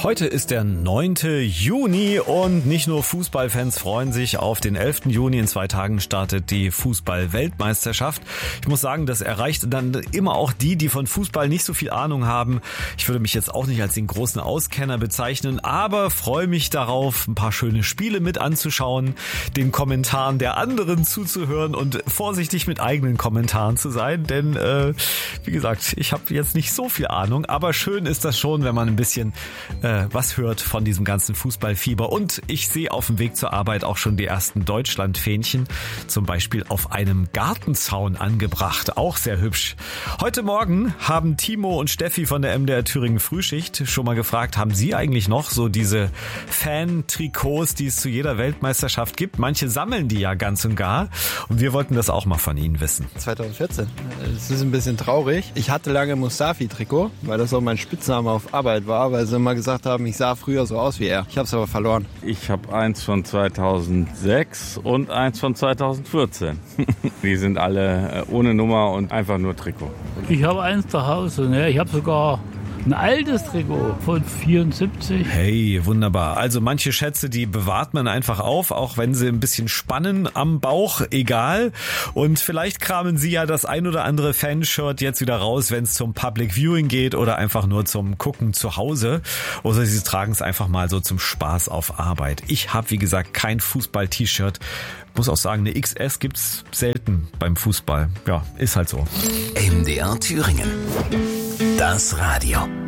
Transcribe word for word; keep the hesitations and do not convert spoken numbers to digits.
Heute ist der neunte Juni und nicht nur Fußballfans freuen sich auf den elften Juni. In zwei Tagen startet die Fußball-Weltmeisterschaft. Ich muss sagen, das erreicht dann immer auch die, die von Fußball nicht so viel Ahnung haben. Ich würde mich jetzt auch nicht als den großen Auskenner bezeichnen, aber freue mich darauf, ein paar schöne Spiele mit anzuschauen, den Kommentaren der anderen zuzuhören und vorsichtig mit eigenen Kommentaren zu sein, denn äh, wie gesagt, ich habe jetzt nicht so viel Ahnung, aber schön ist das schon, wenn man ein bisschen äh, was hört von diesem ganzen Fußballfieber. Und ich sehe auf dem Weg zur Arbeit auch schon die ersten Deutschlandfähnchen, zum Beispiel auf einem Gartenzaun angebracht. Auch sehr hübsch. Heute Morgen haben Timo und Steffi von der M D R Thüringen Frühschicht schon mal gefragt, haben Sie eigentlich noch so diese Fan-Trikots, die es zu jeder Weltmeisterschaft gibt? Manche sammeln die ja ganz und gar. Und wir wollten das auch mal von Ihnen wissen. zwanzig vierzehn. Das ist ein bisschen traurig. Ich hatte lange Mustafi-Trikot, weil das auch mein Spitzname auf Arbeit war, weil sie immer gesagt haben, ich sah früher so aus wie er. Ich habe es aber verloren. Ich habe eins von zweitausendsechs und eins von zweitausendvierzehn. Die sind alle ohne Nummer und einfach nur Trikot. Ich habe eins zu Hause. Ne? Ich habe sogar ein altes Trikot von vierundsiebzig. Hey, wunderbar. Also manche Schätze, die bewahrt man einfach auf, auch wenn sie ein bisschen spannen am Bauch, egal. Und vielleicht kramen Sie ja das ein oder andere Fanshirt jetzt wieder raus, wenn es zum Public Viewing geht oder einfach nur zum Gucken zu Hause. Oder Sie tragen es einfach mal so zum Spaß auf Arbeit. Ich habe, wie gesagt, kein Fußball-T-Shirt. Muss auch sagen, eine X S gibt's selten beim Fußball. Ja, ist halt so. M D R Thüringen. Das Radio.